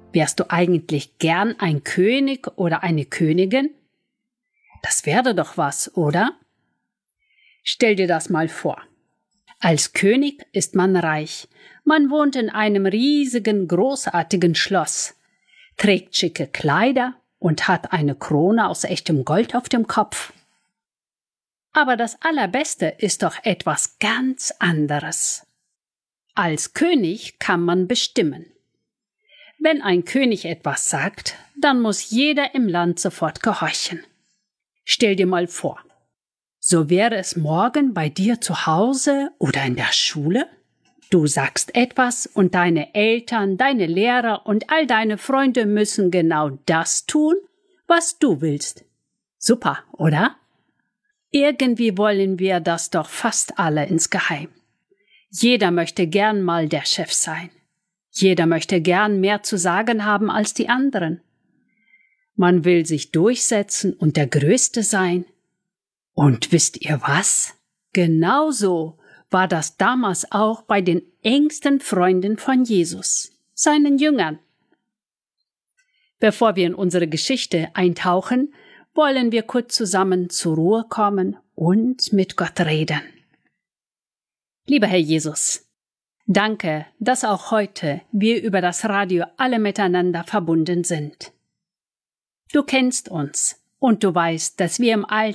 Wärst du eigentlich gern ein König oder eine Königin? Das wäre doch was, oder? Stell dir das mal vor. Als König ist man reich. Man wohnt in einem riesigen, großartigen Schloss, trägt schicke Kleider und hat eine Krone aus echtem Gold auf dem Kopf. Aber das Allerbeste ist doch etwas ganz anderes. Als König kann man bestimmen. Wenn ein König etwas sagt, dann muss jeder im Land sofort gehorchen. Stell dir mal vor, so wäre es morgen bei dir zu Hause oder in der Schule. Du sagst etwas und deine Eltern, deine Lehrer und all deine Freunde müssen genau das tun, was du willst. Super, oder? Irgendwie wollen wir das doch fast alle insgeheim. Jeder möchte gern mal der Chef sein. Jeder möchte gern mehr zu sagen haben als die anderen. Man will sich durchsetzen und der Größte sein. Und wisst ihr was? Genauso war das damals auch bei den engsten Freunden von Jesus, seinen Jüngern. Bevor wir in unsere Geschichte eintauchen, wollen wir kurz zusammen zur Ruhe kommen und mit Gott reden. Lieber Herr Jesus, danke, dass auch heute wir über das Radio alle miteinander verbunden sind. Du kennst uns und du weißt, dass wir im Alltag